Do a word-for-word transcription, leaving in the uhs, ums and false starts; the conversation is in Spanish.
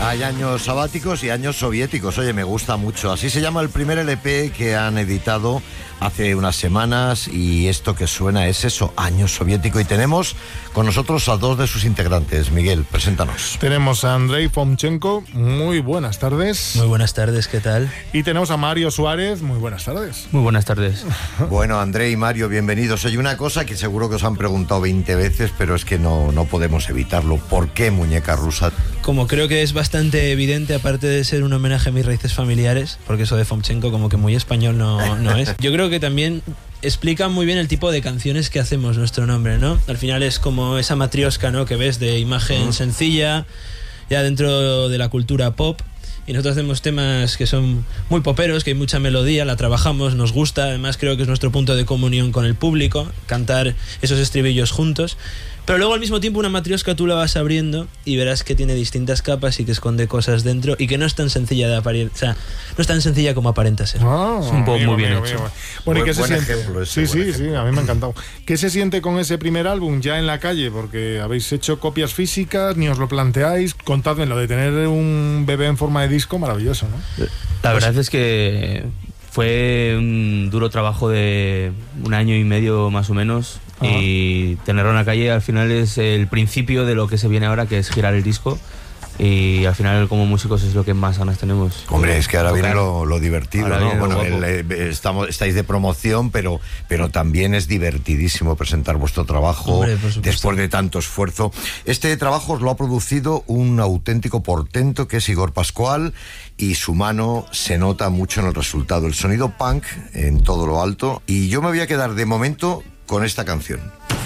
Hay años sabáticos y años soviéticos. Oye, me gusta mucho. Así se llama el primer L P que han editado hace unas semanas, y esto que suena es eso, años soviético. Y tenemos con nosotros a dos de sus integrantes. Miguel, preséntanos. Tenemos a Andrei Fomchenko. Muy buenas tardes. Muy buenas tardes, ¿qué tal? Y tenemos a Mario Suárez. Muy buenas tardes. Muy buenas tardes. Bueno, Andrei y Mario, bienvenidos. Oye, una cosa que seguro que os han preguntado veinte veces, pero es que no, no podemos evitarlo. ¿Por qué Muñeca Rusa? Como creo que es bastante evidente, aparte de ser un homenaje a mis raíces familiares, porque eso de Fomchenko como que muy español no, no es, yo creo que también explica muy bien el tipo de canciones que hacemos nuestro nombre, ¿no? Al final es como esa matrioska, ¿no?, que ves de imagen uh-huh. sencilla, ya dentro de la cultura pop. Y nosotros hacemos temas que son muy poperos, que hay mucha melodía, la trabajamos, nos gusta. Además creo que es nuestro punto de comunión con el público, cantar esos estribillos juntos. Pero luego al mismo tiempo una matrioska tú la vas abriendo y verás que tiene distintas capas y que esconde cosas dentro y que no es tan sencilla de apariencia, o sea, no es tan sencilla como aparenta ser. Oh, es un poco muy bien amigo, hecho. Amigo. Bueno, ¿y qué se siente? Ejemplo, sí, sí, ejemplo. sí, a mí me ha encantado. ¿Qué se siente con ese primer álbum ya en la calle? Porque habéis hecho copias físicas, ni os lo planteáis. Contadme lo de tener un bebé en forma de disco, maravilloso, ¿no? La verdad es que fue un duro trabajo de un año y medio más o menos. Ajá. Y tenerlo en la calle al final es el principio de lo que se viene ahora, que es girar el disco. Y al final como músicos es lo que más ganas tenemos. Hombre, es que ahora viene lo, lo divertido, ahora ¿no? Bueno, el, el, estamos, estáis de promoción, pero, pero también es divertidísimo presentar vuestro trabajo. Hombre, después de tanto esfuerzo. Este trabajo os lo ha producido un auténtico portento que es Igor Pascual, y su mano se nota mucho en el resultado. El sonido punk en todo lo alto. Y yo me voy a quedar de momento con esta canción.